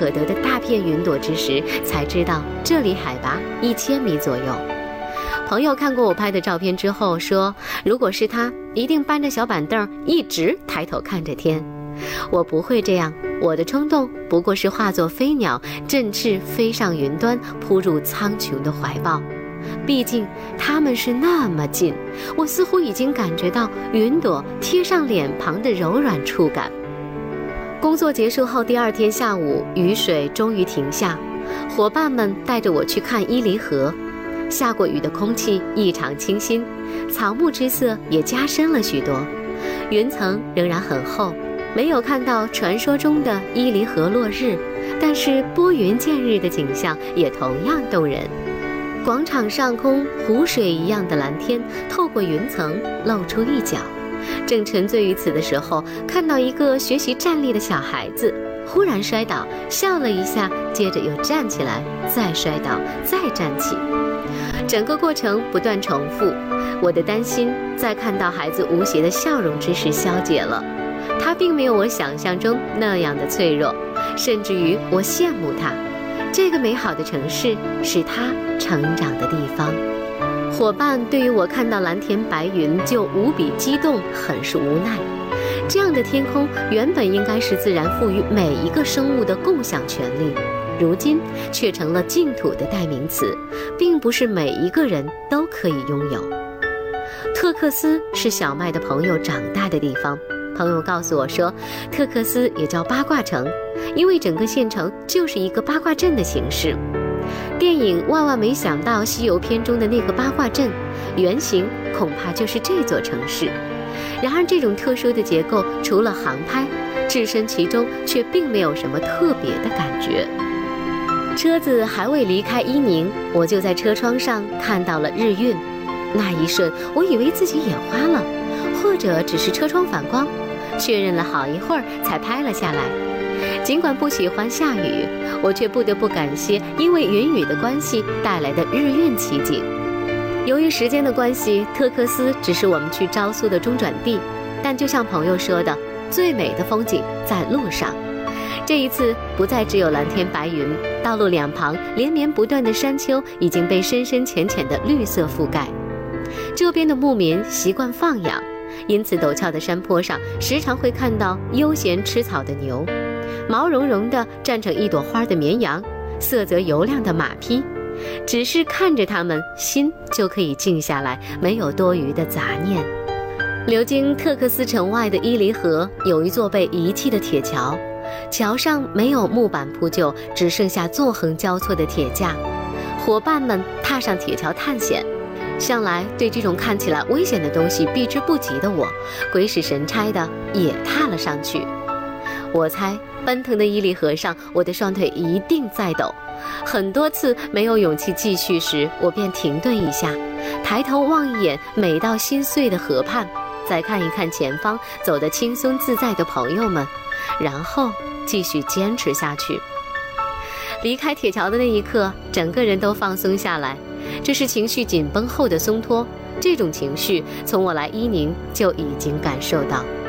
可得的大片云朵之时，才知道这里海拔1000米左右。朋友看过我拍的照片之后说，如果是他，一定搬着小板凳一直抬头看着天。我不会这样，我的冲动不过是化作飞鸟，振翅飞上云端，扑入苍穹的怀抱。毕竟他们是那么近，我似乎已经感觉到云朵贴上脸庞的柔软触感。工作结束后，第2天下午，雨水终于停下，伙伴们带着我去看伊犁河。下过雨的空气异常清新，草木之色也加深了许多，云层仍然很厚，没有看到传说中的伊犁河落日，但是拨云见日的景象也同样动人。广场上空湖水一样的蓝天透过云层露出一角，正沉醉于此的时候，看到一个学习站立的小孩子忽然摔倒，笑了一下，接着又站起来，再摔倒，再站起，整个过程不断重复。我的担心在看到孩子无邪的笑容之时消解了，他并没有我想象中那样的脆弱，甚至于我羡慕他。这个美好的城市是他成长的地方。伙伴对于我看到蓝天白云就无比激动，很是无奈。这样的天空原本应该是自然赋予每一个生物的共享权利，如今却成了净土的代名词，并不是每一个人都可以拥有。特克斯是小麦的朋友长大的地方，朋友告诉我说，特克斯也叫八卦城，因为整个县城就是一个八卦阵的形式。电影《万万没想到》西游篇中的那个八卦阵，原型恐怕就是这座城市。然而这种特殊的结构，除了航拍，置身其中却并没有什么特别的感觉。车子还未离开伊宁，我就在车窗上看到了日晕。那一瞬，我以为自己眼花了，或者只是车窗反光，确认了好一会儿才拍了下来。尽管不喜欢下雨，我却不得不感谢因为云雨的关系带来的日晕奇景。由于时间的关系，特克斯只是我们去昭苏的中转地，但就像朋友说的，最美的风景在路上。这一次不再只有蓝天白云，道路两旁连绵不断的山丘已经被深深浅浅的绿色覆盖。这边的牧民习惯放养，因此陡峭的山坡上时常会看到悠闲吃草的牛，毛茸茸的站成一朵花的绵羊，色泽油亮的马匹。只是看着它们，心就可以静下来，没有多余的杂念。流经特克斯城外的伊犁河有一座被遗弃的铁桥，桥上没有木板铺就，只剩下纵横交错的铁架。伙伴们踏上铁桥探险，向来对这种看起来危险的东西避之不及的我，鬼使神差的也踏了上去。我猜奔腾的伊犁河上，我的双腿一定在抖。很多次没有勇气继续时，我便停顿一下，抬头望一眼美到心碎的河畔，再看一看前方走得轻松自在的朋友们，然后继续坚持下去。离开铁桥的那一刻，整个人都放松下来，这是情绪紧绷后的松脱。这种情绪从我来伊宁就已经感受到。